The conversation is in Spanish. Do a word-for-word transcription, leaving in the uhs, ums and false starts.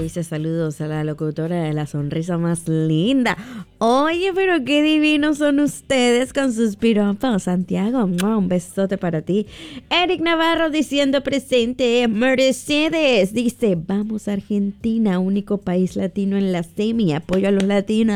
dice saludos a la locutora de la sonrisa más linda. Oye, pero qué divinos son ustedes con sus piropos, Santiago. Un besote para ti. Eric Navarro diciendo presente. Mercedes dice, vamos Argentina, único país latino en la semi. Apoyo a los latinos.